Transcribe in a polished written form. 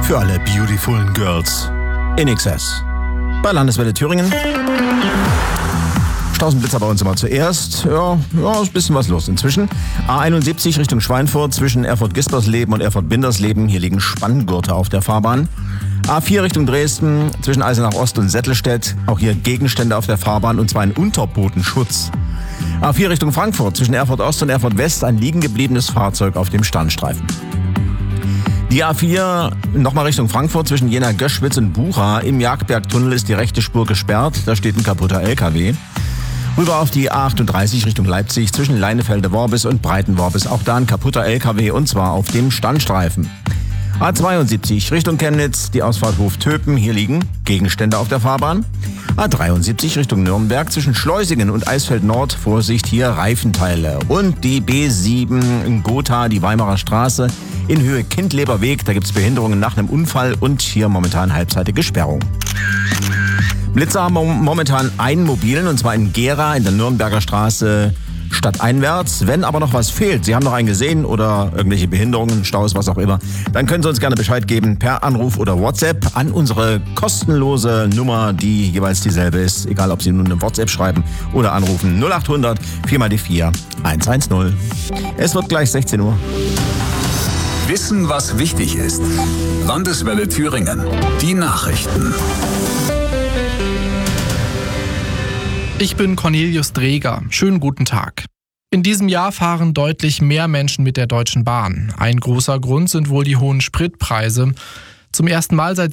Für alle beautifulen Girls in XS. Bei Landeswelle Thüringen. Stausenblitzer bei uns immer zuerst. Ja, ist ein bisschen was los inzwischen. A71 Richtung Schweinfurt zwischen Erfurt-Gispersleben und Erfurt-Bindersleben. Hier liegen Spanngurte auf der Fahrbahn. A4 Richtung Dresden zwischen Eisenach Ost und Settelstedt. Auch hier Gegenstände auf der Fahrbahn und zwar ein Unterbodenschutz. A4 Richtung Frankfurt zwischen Erfurt Ost und Erfurt West ein liegen gebliebenes Fahrzeug auf dem Standstreifen. Die A4 nochmal Richtung Frankfurt zwischen Jena-Göschwitz und Bucha. Im Jagdbergtunnel ist die rechte Spur gesperrt. Da steht ein kaputter LKW. Rüber auf die A38 Richtung Leipzig zwischen Leinefelde-Worbis und Breiten-Worbis. Auch da ein kaputter LKW und zwar auf dem Standstreifen. A72 Richtung Chemnitz, die Ausfahrt Hof-Töpen. Hier liegen Gegenstände auf der Fahrbahn. A73 Richtung Nürnberg zwischen Schleusingen und Eisfeld-Nord. Vorsicht, hier Reifenteile. Und die B7 in Gotha, die Weimarer Straße in Höhe Kindleberweg. Da gibt es Behinderungen nach einem Unfall und hier momentan halbseitige Sperrung. Blitzer haben momentan einen mobilen, und zwar in Gera in der Nürnberger Straße stadteinwärts. Wenn aber noch was fehlt, Sie haben noch einen gesehen oder irgendwelche Behinderungen, Staus, was auch immer, dann können Sie uns gerne Bescheid geben per Anruf oder WhatsApp an unsere kostenlose Nummer, die jeweils dieselbe ist, egal ob Sie nun eine WhatsApp schreiben oder anrufen. 0800 4x4 110. Es wird gleich 16 Uhr. Wissen, was wichtig ist. Landeswelle Thüringen. Die Nachrichten. Ich bin Cornelius Dreger. Schönen guten Tag. In diesem Jahr fahren deutlich mehr Menschen mit der Deutschen Bahn. Ein großer Grund sind wohl die hohen Spritpreise. Zum ersten Mal seit